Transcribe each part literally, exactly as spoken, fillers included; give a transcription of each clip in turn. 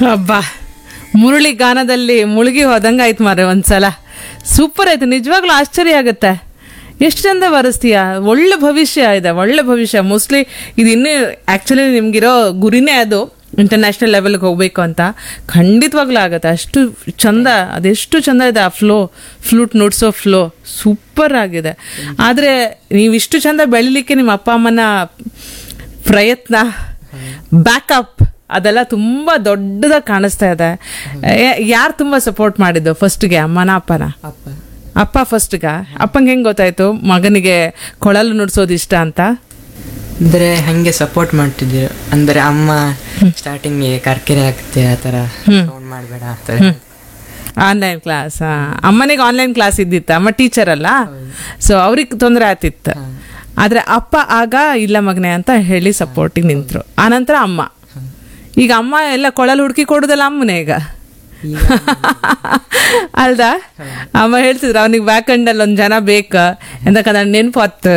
ಅಬ್ಬಾ, ಮುರಳಿ ಗಾನದಲ್ಲಿ ಮುಳುಗಿ ಹೋದಂಗೆ ಆಯ್ತು ಮಾರ್ರೆ ಒಂದ್ಸಲ. ಸೂಪರ್ ಆಯ್ತು, ನಿಜವಾಗ್ಲೂ ಆಶ್ಚರ್ಯ ಆಗುತ್ತೆ. ಎಷ್ಟು ಚಂದ ಬರೆಸ್ತೀಯ, ಒಳ್ಳೆ ಭವಿಷ್ಯ ಇದೆ, ಒಳ್ಳೆ ಭವಿಷ್ಯ. ಮೋಸ್ಟ್ಲಿ ಇದು ಇನ್ನೂ ಆ್ಯಕ್ಚುಲಿ ನಿಮ್ಗಿರೋ ಗುರಿನೇ ಅದು, ಇಂಟರ್ನ್ಯಾಷನಲ್ ಲೆವೆಲ್ಗೆ ಹೋಗ್ಬೇಕು ಅಂತ. ಖಂಡಿತವಾಗ್ಲೂ ಆಗುತ್ತೆ. ಅಷ್ಟು ಚಂದ, ಅದೆಷ್ಟು ಚಂದ ಇದೆ ಆ ಫ್ಲೋ, ಫ್ಲೂಟ್ ನುಡ್ಸೋ ಫ್ಲೋ ಸೂಪರ್ ಆಗಿದೆ. ಆದರೆ ನೀವಿಷ್ಟು ಚಂದ ಬೆಳಿಲಿಕ್ಕೆ ನಿಮ್ಮ ಅಪ್ಪ ಅಮ್ಮನ ಪ್ರಯತ್ನ, ಬ್ಯಾಕಪ್ ಅದೆಲ್ಲ ತುಂಬ ದೊಡ್ಡದಾಗಿ ಕಾಣಿಸ್ತಾ ಇದೆ. ಯಾರು ತುಂಬ ಸಪೋರ್ಟ್ ಮಾಡಿದ್ದು ಫಸ್ಟ್ಗೆ, ಅಮ್ಮನ ಅಪ್ಪನ? ಅಪ್ಪ ಫಸ್ಟ್ಗ. ಅಪ್ಪಂಗೆ ಹೆಂಗೆ ಗೊತ್ತಾಯ್ತು ಮಗನಿಗೆ ಕೊಳಲು ನುಡ್ಸೋದು ಇಷ್ಟ ಅಂತ? ಅಂದರೆ ಹಂಗೆ ಸಪೋರ್ಟ್ ಮಾಡ್ತಿದ್ರು. ಅಂದರೆ ಅಮ್ಮ ಸ್ಟಾರ್ಟಿಂಗ್ಗೆ ಕರ್ಕೆರೆ ಆಗುತ್ತೆ, ಆ ಥರ ಸೌಂಡ್ ಮಾಡಬೇಡ ಆ ಥರ. ಆನ್ಲೈನ್ ಕ್ಲಾಸ್, ಅಮ್ಮನಿಗೆ ಆನ್ಲೈನ್ ಕ್ಲಾಸ್ ಇದ್ದಿತ್ತ, ಅಮ್ಮ ಟೀಚರ್ ಅಲ್ಲ, ಸೊ ಅವ್ರಿಗೆ ತೊಂದರೆ ಆಗ್ತಿತ್ತು. ಆದರೆ ಅಪ್ಪ ಆಗ ಇಲ್ಲ ಮಗನೆ ಅಂತ ಹೇಳಿ ಸಪೋರ್ಟಿಗೆ ನಿಂತರು. ಆನಂತರ ಅಮ್ಮ. ಈಗ ಅಮ್ಮ ಎಲ್ಲ ಕೊಳಲು ಹುಡುಕಿ ಕೊಡೋದಲ್ಲ ಅಮ್ಮನೇ ಈಗ ಅಲ್ದಾ? ಅಮ್ಮ ಹೇಳ್ತಿದ್ರು ಅವನಿಗೆ ಬ್ಯಾಕ್ ಹ್ಯಾಂಡಲ್ಲಿ ಒಂದು ಜನ ಬೇಕ ಎಂದಕ್ಕಂದ್ರೆ ನೆನಪು ಹತ್ತು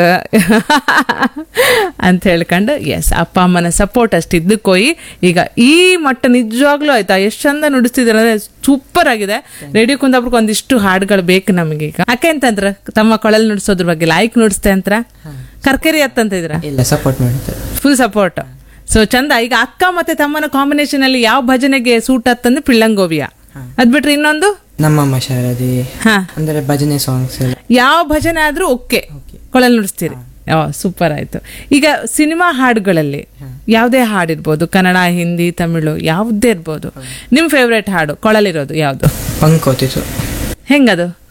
ಅಂತ ಹೇಳ್ಕೊಂಡು. ಎಸ್, ಅಪ್ಪ ಅಮ್ಮನ ಸಪೋರ್ಟ್ ಅಷ್ಟು ಇದ್ದಕ್ಕೋಯಿ ಈಗ ಈ ಮಟ್ಟ ನಿಜವಾಗ್ಲೂ ಆಯ್ತಾ. ಎಷ್ಟು ಚಂದ ನುಡಿಸ್ತಿದ್ದಾರೆ ಅಂದರೆ ಸೂಪರ್ ಆಗಿದೆ. ರೇಡಿಯೋ ಕುಂದಾಪುರಕ್ಕೆ ಒಂದಿಷ್ಟು ಹಾಡುಗಳು ಬೇಕು ನಮಗೀಗ. ಯಾಕೆ ಅಂತಂದ್ರ ತಮ್ಮ ಕೊಳಲು ನುಡಿಸೋದ್ರ ಬಗ್ಗೆ ಲೈಕ್ ನುಡಿಸ್ತೆ ಅಂತ ಕರ್ಕರಿ ಅತ್ತಂತಿದ್ರ? ಇಲ್ಲ, ಸಪೋರ್ಟ್ ಮಾಡ್ತಾರೆ, ಫುಲ್ ಸಪೋರ್ಟ್. ಸೊ ಚಂದ. ಈಗ ಅಕ್ಕ ಮತ್ತೆ ತಮ್ಮನ ಕಾಂಬಿನೇಷನ್ ಅಲ್ಲಿ ಯಾವ ಭಜನೆಗೆ ಸೂಟ್ ಆತಂದ್ರೆ ಪಿಳ್ಳಂಗೋವಿಯ, ಅದ್ ಬಿಟ್ರೆ ಇನ್ನೊಂದು ನಮ್ಮಮ್ಮ ಶಾರದಿ, ಅಂದ್ರೆ ಭಜನೆ ಸಾಂಗ್ಸ್. ಯಾವ ಭಜನೆ ಆದ್ರೂ ಓಕೆ, ಕೊಳಲು ನುಡಿಸ್ತೀರಿ. ಸೂಪರ್ ಆಯ್ತು. ಈಗ ಸಿನಿಮಾ ಹಾಡುಗಳಲ್ಲಿ ಯಾವುದೇ ಹಾಡಿರ್ಬೋದು, ಕನ್ನಡ, ಹಿಂದಿ, ತಮಿಳು ಯಾವುದೇ ಇರ್ಬೋದು, ನಿಮ್ ಫೇವ್ರೇಟ್ ಹಾಡು ಕೊಳಲಿರೋದು ಯಾವ್ದು? ಪಂಕೋತಿತ್ತು. ಹೆಂಗದು?